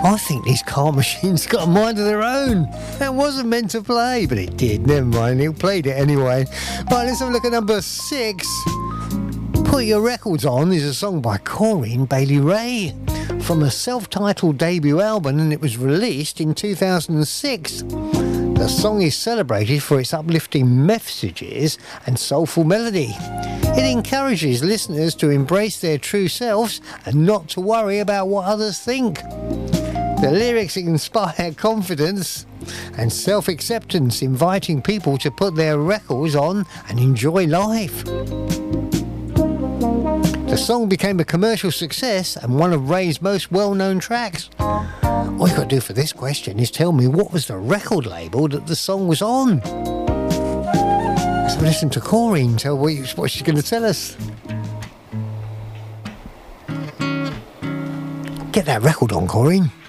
I think these car machines got a mind of their own. That wasn't meant to play, but it did. Never mind, it played it anyway. Right, let's have a look at number 6. Put Your Records On is a song by Corinne Bailey Rae from a self-titled debut album, and it was released in 2006. The song is celebrated for its uplifting messages and soulful melody. It encourages listeners to embrace their true selves and not to worry about what others think. The lyrics inspire confidence and self-acceptance, inviting people to put their records on and enjoy life. The song became a commercial success and one of Rae's most well-known tracks. All you got to do for this question is tell me what was the record label that the song was on. So listen to Corinne tell what she's going to tell us. Get that record on, Corinne.